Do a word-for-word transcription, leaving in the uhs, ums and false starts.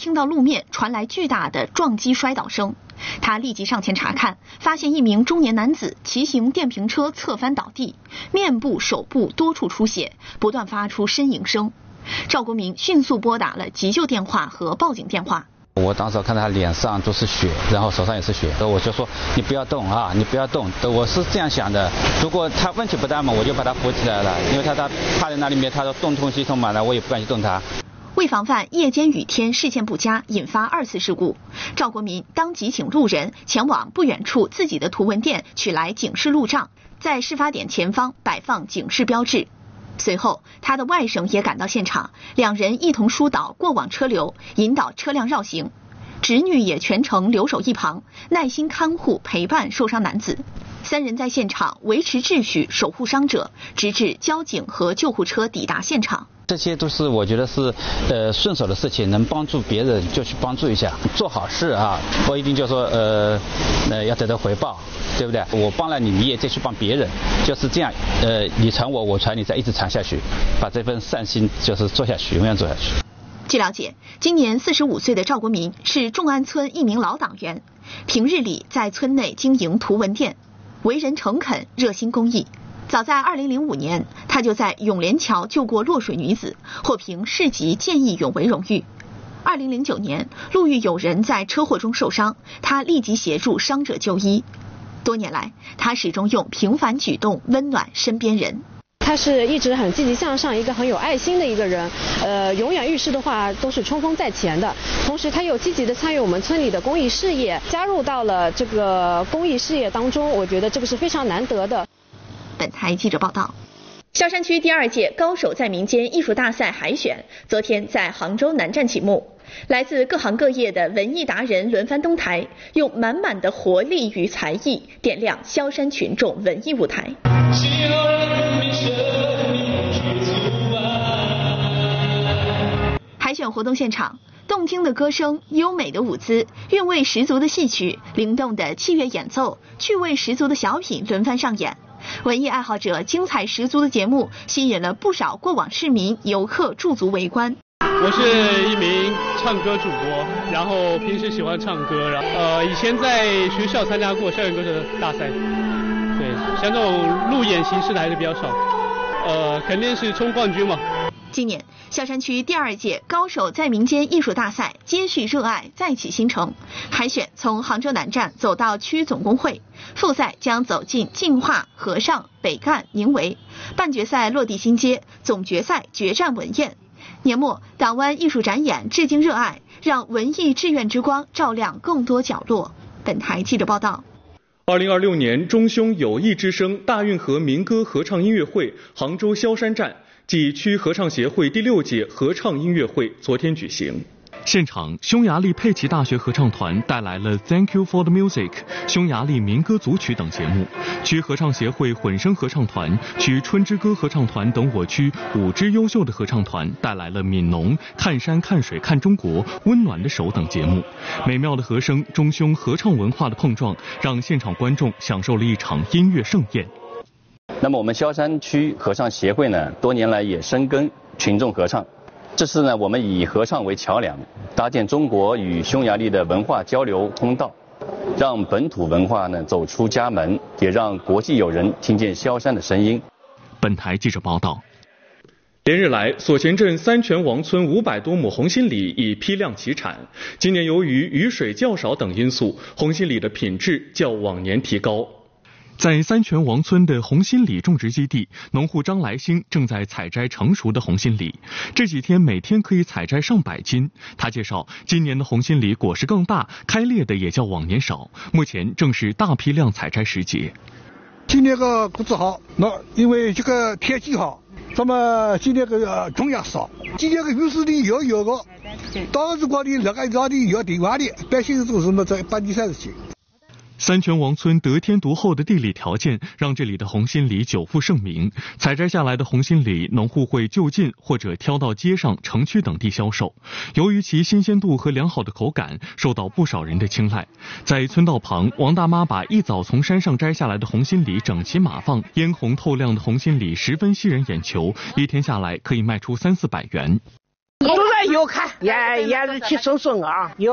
听到路面传来巨大的撞击摔倒声，他立即上前查看，发现一名中年男子骑行电瓶车侧翻倒地，面部、手部多处出血，不断发出呻吟声。赵国民迅速拨打了急救电话和报警电话。 我当时看他脸上都是血，然后手上也是血，我就说你不要动啊，你不要动。我是这样想的，如果他问题不大嘛，我就把他扶起来了，因为他他趴在那里面，他说动痛系统嘛，那我也不敢去动他。 为防范夜间雨天视线不佳引发二次事故，赵国民当即请路人前往不远处自己的图文店取来警示路障，在事发点前方摆放警示标志。随后，他的外甥也赶到现场，两人一同疏导过往车流，引导车辆绕行。侄女也全程留守一旁，耐心看护陪伴受伤男子。三人在现场维持秩序，守护伤者，直至交警和救护车抵达现场。 这些都是我觉得是呃顺手的事情，能帮助别人就去帮助一下，做好事啊，不一定就说呃呃要得到回报，对不对？我帮了你，你也再去帮别人，就是这样，呃你传我，我传你，再一直传下去，把这份善心就是做下去，永远做下去。 据了解，今年四十五岁的赵国民是众安村一名老党员，平日里在村内经营图文店，为人诚恳，热心公益。早在二零零五年，他就在永联桥救过落水女子，获评市级见义勇为荣誉。二零零九年，路遇有人在车祸中受伤，他立即协助伤者就医。多年来，他始终用平凡举动温暖身边人。 他是一直很积极向上，一个很有爱心的一个人，呃，永远遇事的话都是冲锋在前的。同时，他又积极的参与我们村里的公益事业，加入到了这个公益事业当中，我觉得这个是非常难得的。 本台记者报道。萧山区第二届高手在民间艺术大赛海选昨天在杭州南站启幕，来自各行各业的文艺达人轮番登台，用满满的活力与才艺点亮萧山群众文艺舞台。海选活动现场，动听的歌声、优美的舞姿、韵味十足的戏曲、灵动的器乐演奏、趣味十足的小品轮番上演。文艺爱好者精彩十足的节目吸引了不少过往市民、游客驻足围观。 我是一名唱歌主播，然后平时喜欢唱歌，然后呃以前在学校参加过校园歌手大赛，对，像这种路演形式的还是比较少，呃肯定是冲冠军嘛。 今年萧山区第二届高手在民间艺术大赛接续热爱再起新城，海选从杭州南站走到区总工会，复赛将走进晋化、和尚、北干、宁围，半决赛落地新街，总决赛决战文堰。年末党湾艺术展演致敬热爱，让文艺志愿之光照亮更多角落。本台记者报道。 二零二六年中匈友谊之声大运河民歌合唱音乐会杭州萧山站暨区合唱协会第六届合唱音乐会昨天举行。 现场，匈牙利佩奇大学合唱团带来了 Thank You for the Music 匈牙利民歌组曲等节目，区合唱协会混声合唱团、区春之歌合唱团等我区五支优秀的合唱团带来了悯农、看山看水看中国、温暖的手等节目。美妙的和声、中匈合唱文化的碰撞，让现场观众享受了一场音乐盛宴。 那么我们萧山区合唱协会呢，多年来也深耕群众合唱。这次呢，我们以合唱为桥梁，搭建中国与匈牙利的文化交流通道，让本土文化呢走出家门，也让国际友人听见萧山的声音。 本台记者报道。 连日来，所前镇三泉王村五百多亩红心李已批量齐产。今年由于雨水较少等因素，红心李的品质较往年提高。 在三泉王村的红心李种植基地，农户张来兴正在采摘成熟的红心李。这几天每天可以采摘上百斤。他介绍，今年的红心李果实更大，开裂的也较往年少。目前正是大批量采摘时节。 今年个果子好，那因为这个天气好，那么今年个种也少。今年个雨水的要有个，到时光的那个让的要另外的，百姓做什么在办地三十七。 三泉王村得天独厚的地理条件，让这里的红心李久负盛名。采摘下来的红心李，农户会就近或者挑到街上、城区等地销售。由于其新鲜度和良好的口感，受到不少人的青睐。在村道旁，王大妈把一早从山上摘下来的红心李整齐码放，嫣红透亮的红心李十分吸人眼球，一天下来可以卖出三四百元。 当然要看，也也是去送送啊。